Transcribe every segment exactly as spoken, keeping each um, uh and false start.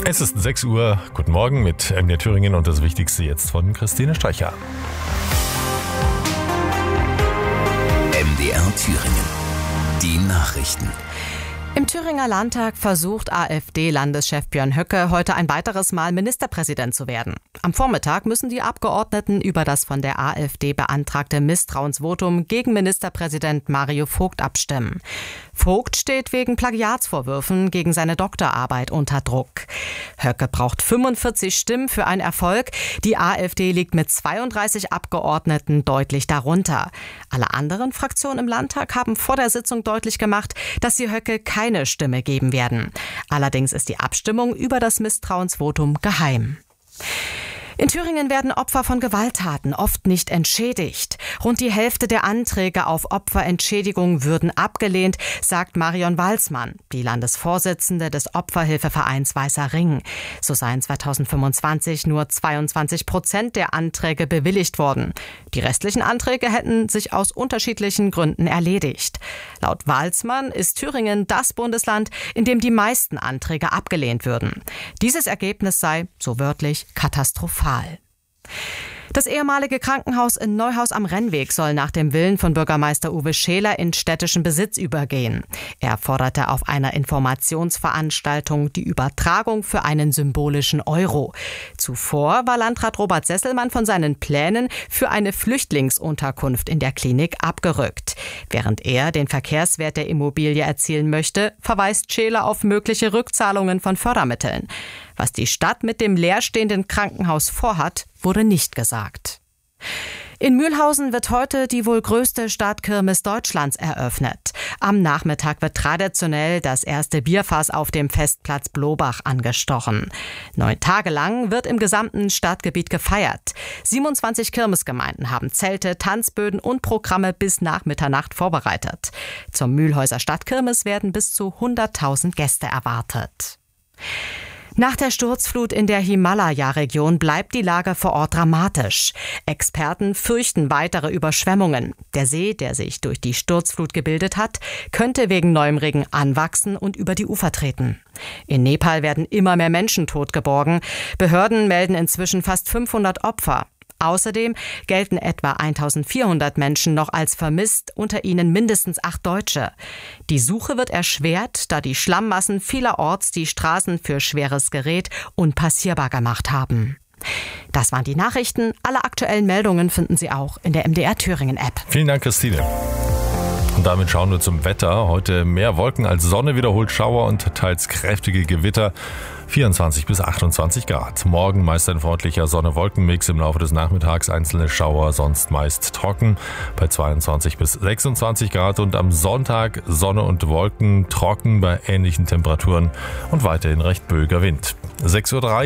Es ist sechs Uhr. Guten Morgen mit M D R Thüringen und das Wichtigste jetzt von Christine Streicher. M D R Thüringen. Die Nachrichten. Im Thüringer Landtag versucht AfD-Landeschef Björn Höcke heute ein weiteres Mal Ministerpräsident zu werden. Am Vormittag müssen die Abgeordneten über das von der AfD beantragte Misstrauensvotum gegen Ministerpräsident Mario Vogt abstimmen. Vogt steht wegen Plagiatsvorwürfen gegen seine Doktorarbeit unter Druck. Höcke braucht fünfundvierzig Stimmen für einen Erfolg. Die AfD liegt mit zweiunddreißig Abgeordneten deutlich darunter. Alle anderen Fraktionen im Landtag haben vor der Sitzung deutlich gemacht, dass sie Höcke keine Stimme geben werden. Allerdings ist die Abstimmung über das Misstrauensvotum geheim. In Thüringen werden Opfer von Gewalttaten oft nicht entschädigt. Rund die Hälfte der Anträge auf Opferentschädigung würden abgelehnt, sagt Marion Walsmann, die Landesvorsitzende des Opferhilfevereins Weißer Ring. So seien zweitausendfünfundzwanzig nur zweiundzwanzig Prozent der Anträge bewilligt worden. Die restlichen Anträge hätten sich aus unterschiedlichen Gründen erledigt. Laut Walsmann ist Thüringen das Bundesland, in dem die meisten Anträge abgelehnt würden. Dieses Ergebnis sei, so wörtlich, katastrophal. Das ehemalige Krankenhaus in Neuhaus am Rennweg soll nach dem Willen von Bürgermeister Uwe Scheler in städtischen Besitz übergehen. Er forderte auf einer Informationsveranstaltung die Übertragung für einen symbolischen Euro. Zuvor war Landrat Robert Sesselmann von seinen Plänen für eine Flüchtlingsunterkunft in der Klinik abgerückt. Während er den Verkehrswert der Immobilie erzielen möchte, verweist Scheler auf mögliche Rückzahlungen von Fördermitteln. Was die Stadt mit dem leerstehenden Krankenhaus vorhat, wurde nicht gesagt. In Mühlhausen wird heute die wohl größte Stadtkirmes Deutschlands eröffnet. Am Nachmittag wird traditionell das erste Bierfass auf dem Festplatz Blobach angestochen. Neun Tage lang wird im gesamten Stadtgebiet gefeiert. siebenundzwanzig Kirmesgemeinden haben Zelte, Tanzböden und Programme bis nach Mitternacht vorbereitet. Zur Mühlhäuser Stadtkirmes werden bis zu hunderttausend Gäste erwartet. Nach der Sturzflut in der Himalaya-Region bleibt die Lage vor Ort dramatisch. Experten fürchten weitere Überschwemmungen. Der See, der sich durch die Sturzflut gebildet hat, könnte wegen neuem Regen anwachsen und über die Ufer treten. In Nepal werden immer mehr Menschen totgeborgen. Behörden melden inzwischen fast fünfhundert Opfer. Außerdem gelten etwa eintausendvierhundert Menschen noch als vermisst, unter ihnen mindestens acht Deutsche. Die Suche wird erschwert, da die Schlammmassen vielerorts die Straßen für schweres Gerät unpassierbar gemacht haben. Das waren die Nachrichten. Alle aktuellen Meldungen finden Sie auch in der M D R Thüringen App. Vielen Dank, Christine. Und damit schauen wir zum Wetter. Heute mehr Wolken als Sonne, wiederholt Schauer und teils kräftige Gewitter. vierundzwanzig bis achtundzwanzig Grad. Morgen meist ein freundlicher Sonne-Wolken-Mix, im Laufe des Nachmittags einzelne Schauer, sonst meist trocken bei zweiundzwanzig bis sechsundzwanzig Grad und am Sonntag Sonne und Wolken, trocken bei ähnlichen Temperaturen und weiterhin recht böiger Wind. sechs Uhr drei.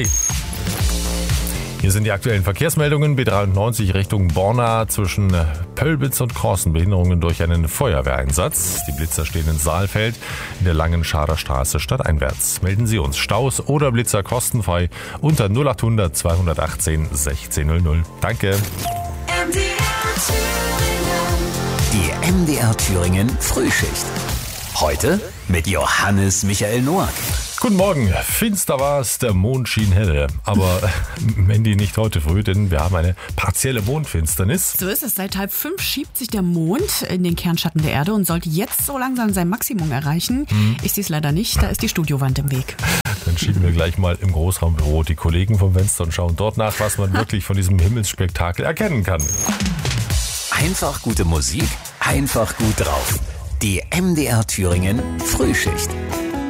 Hier sind die aktuellen Verkehrsmeldungen. B dreiundneunzig Richtung Borna zwischen Pöllbitz und Korsen. Behinderungen durch einen Feuerwehreinsatz. Die Blitzer stehen in Saalfeld in der langen Schader Straße stadteinwärts. Melden Sie uns Staus oder Blitzer kostenfrei unter null achthundert zweihundertachtzehn sechzehn null null. Danke. Die M D R Thüringen Frühschicht. Heute mit Johannes Michael Noack. Guten Morgen. Finster war es, der Mond schien helle. Aber Mandy, nicht heute früh, denn wir haben eine partielle Mondfinsternis. So ist es. Seit halb fünf schiebt sich der Mond in den Kernschatten der Erde und sollte jetzt so langsam sein Maximum erreichen. Mhm. Ist dies leider nicht, da ist die Studiowand im Weg. Dann schieben wir gleich mal im Großraumbüro die Kollegen vom Fenster und schauen dort nach, was man wirklich von diesem Himmelsspektakel erkennen kann. Einfach gute Musik, einfach gut drauf. Die M D R Thüringen Frühschicht.